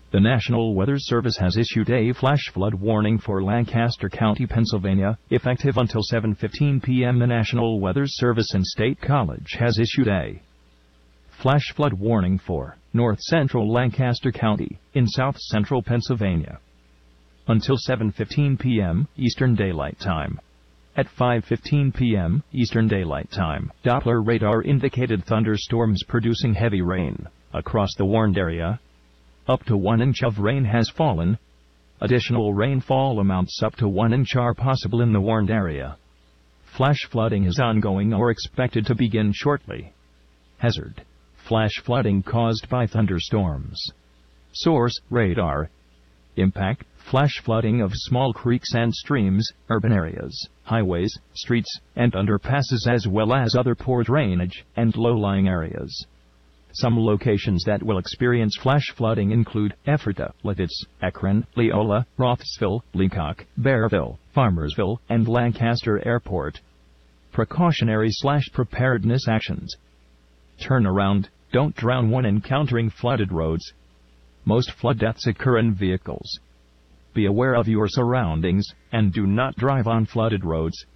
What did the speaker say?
The National Weather Service has issued a flash flood warning for Lancaster County, Pennsylvania, effective until 7:15 p.m. The National Weather Service in State College has issued a flash flood warning for north central Lancaster County in south central Pennsylvania until 7:15 p.m. Eastern Daylight Time. At 5:15 p.m. Eastern Daylight Time, Doppler radar indicated thunderstorms producing heavy rain across the warned area. Up to 1 inch of rain has fallen. Additional rainfall amounts up to 1 inch are possible in the warned area. Flash flooding is ongoing or expected to begin shortly. Hazard: flash flooding caused by thunderstorms. Source: radar. Impact: flash flooding of small creeks and streams, urban areas, highways, streets, and underpasses, as well as other poor drainage and low-lying areas. Some locations that will experience flash flooding include Ephrata, Lititz, Akron, Leola, Rothsville, Leacock, Bearville, Farmersville, and Lancaster Airport. Precautionary/preparedness actions. Turn around. Don't drown when encountering flooded roads. Most flood deaths occur in vehicles. Be aware of your surroundings, and do not drive on flooded roads.